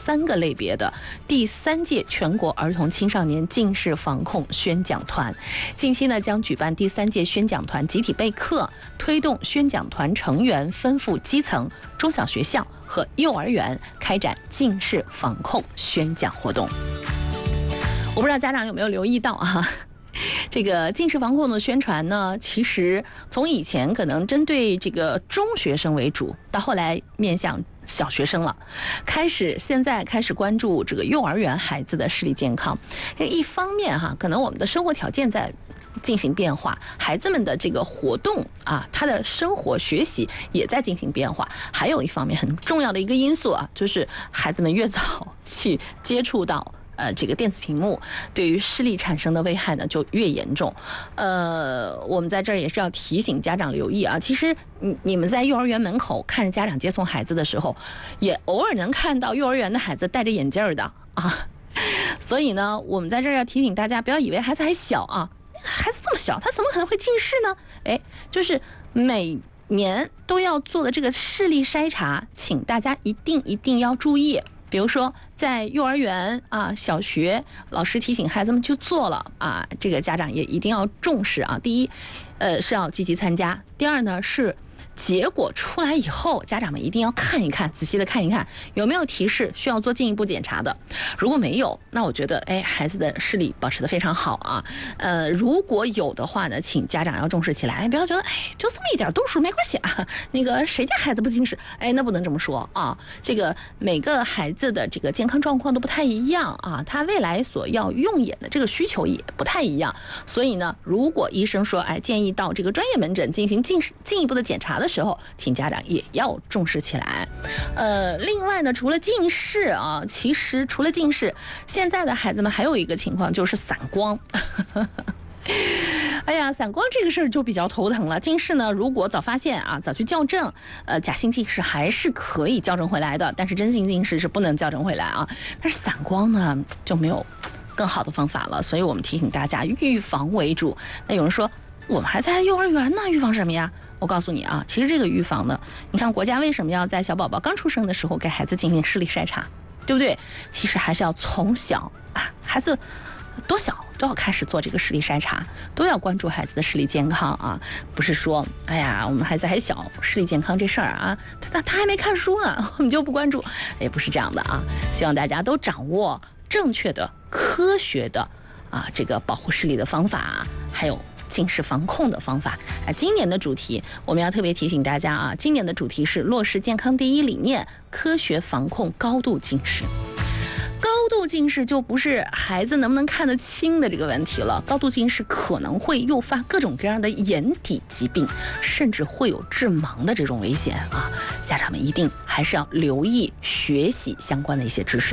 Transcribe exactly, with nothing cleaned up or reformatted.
三个类别的第三届全国儿童青少年近视防控宣讲团。近期呢，将举办第三届宣讲团集体备课，推动宣讲团成员奔赴基层、中小学校和幼儿园，开展近视防控宣讲活动。我不知道家长有没有留意到啊？这个近视防控的宣传呢，其实从以前可能针对这个中学生为主，到后来面向小学生了，开始现在开始关注这个幼儿园孩子的视力健康。一方面哈，可能我们的生活条件在进行变化，孩子们的这个活动啊，他的生活学习也在进行变化。还有一方面很重要的一个因素啊，就是孩子们越早去接触到呃，这个电子屏幕对于视力产生的危害呢就越严重。呃，我们在这儿也是要提醒家长留意啊。其实你你们在幼儿园门口看着家长接送孩子的时候，也偶尔能看到幼儿园的孩子戴着眼镜的啊。所以呢，我们在这儿要提醒大家，不要以为孩子还小啊，孩子这么小，他怎么可能会近视呢？哎，就是每年都要做的这个视力筛查，请大家一定一定要注意。比如说，在幼儿园啊、小学，老师提醒孩子们去做了啊，这个家长也一定要重视啊。第一，呃，是要积极参加；第二呢，是结果出来以后，家长们一定要看一看，仔细的看一看有没有提示需要做进一步检查的。如果没有，那我觉得，哎，孩子的视力保持得非常好啊。呃，如果有的话呢，请家长要重视起来，不要觉得，哎，就这么一点度数没关系啊。那个谁家孩子不近视？哎，那不能这么说啊。这个每个孩子的这个健康状况都不太一样啊，他未来所要用眼的这个需求也不太一样。所以呢，如果医生说，哎，建议到这个专业门诊进行进进一步的检查的时候，请家长也要重视起来。呃，另外呢，除了近视啊，其实除了近视，现在的孩子们还有一个情况就是散光。哎呀，散光这个事儿就比较头疼了。近视呢，如果早发现啊，早去校正，呃，假性近视还是可以校正回来的，但是真性近视是不能校正回来啊。但是散光呢，就没有更好的方法了，所以我们提醒大家预防为主。那有人说，我们还在幼儿园呢，预防什么呀？我告诉你啊，其实这个预防呢，你看国家为什么要在小宝宝刚出生的时候给孩子进行视力筛查，对不对？其实还是要从小啊，孩子多小都要开始做这个视力筛查，都要关注孩子的视力健康啊。不是说，哎呀，我们孩子还小，视力健康这事儿啊，他他他还没看书呢，我们就不关注，也不是这样的啊。希望大家都掌握正确的、科学的啊这个保护视力的方法，还有近视防控的方法啊。今年的主题我们要特别提醒大家啊，今年的主题是落实健康第一理念，科学防控高度近视。高度近视就不是孩子能不能看得清的这个问题了，高度近视可能会诱发各种各样的眼底疾病，甚至会有致盲的这种危险啊！家长们一定还是要留意学习相关的一些知识。